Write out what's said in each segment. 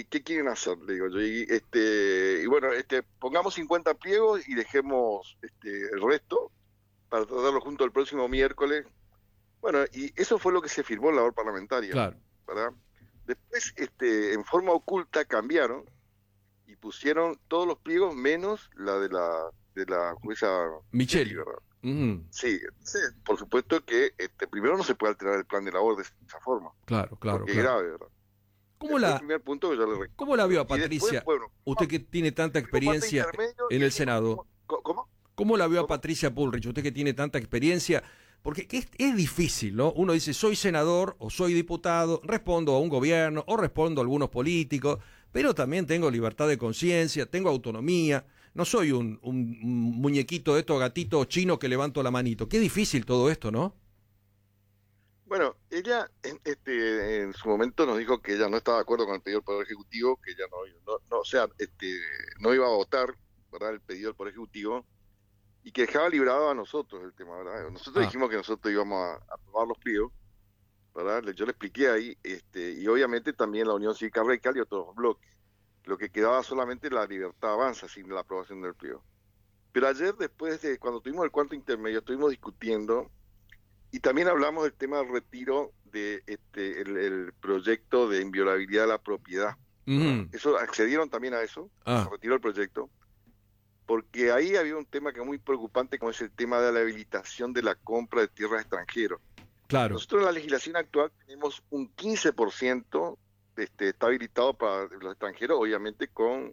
¿qué quieren hacer? Le digo yo, y bueno, pongamos 50 pliegos y dejemos el resto para tratarlo junto el próximo miércoles. Bueno, y eso fue lo que se firmó en la labor parlamentaria, Claro. ¿verdad? Después, en forma oculta cambiaron y pusieron todos los pliegos menos la de la jueza Micheli, ¿verdad? Mm. Sí, por supuesto que primero no se puede alterar el plan de labor de esa forma. Claro, Porque es claro. grave, ¿verdad? ¿Cómo Ese fue la, el primer punto que yo le recuerdo. ¿Cómo la vio a Y después, Patricia? bueno, Usted que tiene tanta experiencia en el Senado. ¿Cómo? ¿Cómo la vio a ¿Cómo? Patricia Bullrich? Usted que tiene tanta experiencia. Porque es difícil, ¿no? Uno dice, soy senador o soy diputado, respondo a un gobierno o respondo a algunos políticos, pero también tengo libertad de conciencia, tengo autonomía. No soy un muñequito de estos gatitos chinos que levanto la manito. Qué difícil todo esto, ¿no? Bueno, ella en su momento nos dijo que ella no estaba de acuerdo con el pedido del Poder Ejecutivo, que ella no iba a votar, ¿verdad?, el pedido del Poder Ejecutivo, y que dejaba librado a nosotros el tema, ¿verdad? Nosotros dijimos que nosotros íbamos a aprobar los pliegos, ¿verdad? Yo le expliqué ahí, y obviamente también la Unión Cívica Radical y otros bloques. Lo que quedaba solamente la Libertad Avanza sin la aprobación del pliego. Pero ayer, después de cuando tuvimos el cuarto intermedio, estuvimos discutiendo y también hablamos del tema del retiro de el proyecto de inviolabilidad de la propiedad. Eso accedieron también a eso, se retiró el proyecto, porque ahí había un tema que es muy preocupante, como es el tema de la habilitación de la compra de tierras extranjeras. Claro. Nosotros en la legislación actual tenemos un 15% está habilitado para los extranjeros, obviamente con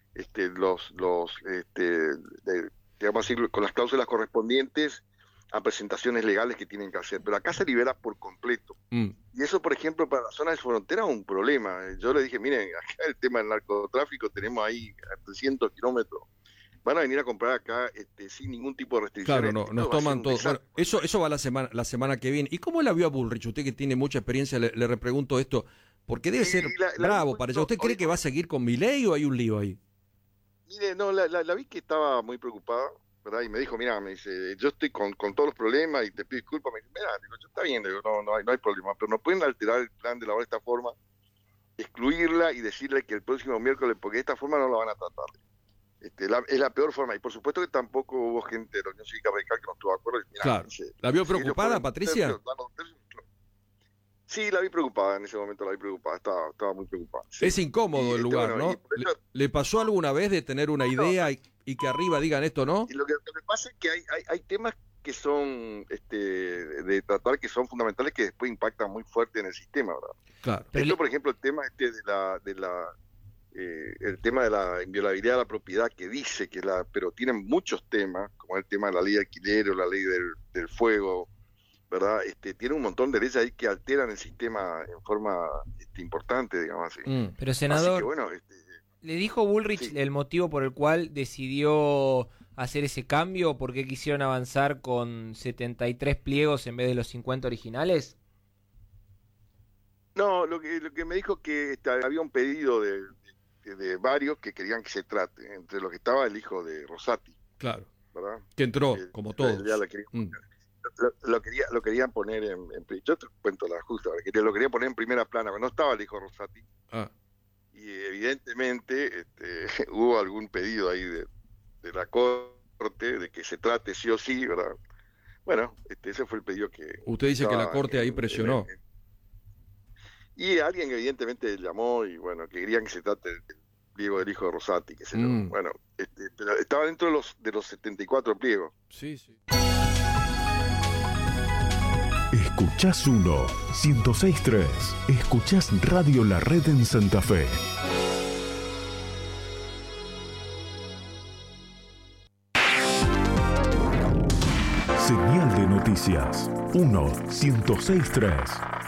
digamos así, con las cláusulas correspondientes a presentaciones legales que tienen que hacer, pero acá se libera por completo. Y eso, por ejemplo, para la zona de frontera es un problema. Yo le dije, miren, acá el tema del narcotráfico tenemos ahí a 300 kilómetros. Van a venir a comprar acá sin ningún tipo de restricciones. Claro, nos toman todo. Bueno, eso va la semana que viene. ¿Y cómo la vio a Bullrich? Usted que tiene mucha experiencia, le repregunto esto, porque debe ser bravo para ella. ¿Usted cree que va a seguir con Milei o hay un lío ahí? Mire, no, la vi que estaba muy preocupada, ¿verdad? Y me dijo, mira, me dice, yo estoy con todos los problemas y te pido disculpas. Me dice, mira, digo, yo está bien, digo, no hay problema, pero no pueden alterar el plan de labor de esta forma, excluirla y decirle que el próximo miércoles, porque de esta forma no la van a tratar. Es la peor forma, y por supuesto que tampoco hubo gente de la Unión Cívica Radical que no estuvo de acuerdo. Mirá, claro. Dice, ¿La vio preocupada, Patricia? Sí, la vi preocupada en ese momento, estaba muy preocupada. Sí. Es incómodo el lugar, bueno, ¿no? ¿Le pasó alguna vez de tener una idea y que arriba digan esto, no? Y lo que pasa es que hay temas que son de tratar, que son fundamentales, que después impactan muy fuerte en el sistema, ¿verdad? Claro. Esto, por ejemplo, el tema el tema de la inviolabilidad de la propiedad, que dice que pero tienen muchos temas, como el tema de la ley de alquiler o la ley del fuego, ¿verdad? Tiene un montón de leyes ahí que alteran el sistema en forma importante, digamos así. Pero, senador, así que, bueno, ¿le dijo Bullrich el motivo por el cual decidió hacer ese cambio? ¿Por qué quisieron avanzar con 73 pliegos en vez de los 50 originales? No, lo que me dijo que había un pedido de varios que querían que se trate, entre los que estaba el hijo de Rosati. Claro. ¿Verdad? Que entró, como todos. Ya lo querían poner yo te cuento la justa, lo querían poner en primera plana, pero no estaba el hijo de Rosati. Y evidentemente hubo algún pedido ahí de la Corte de que se trate sí o sí, ¿verdad? Bueno, ese fue el pedido que... Usted dice que la Corte ahí presionó. Y alguien evidentemente llamó y bueno, que querían que se trate del pliego del hijo de Rosati, que se yo. Bueno, pero estaba dentro de los 74 pliegos. Sí, sí. Escuchás 106.3. Escuchás Radio La Red en Santa Fe. Señal de noticias 106.3.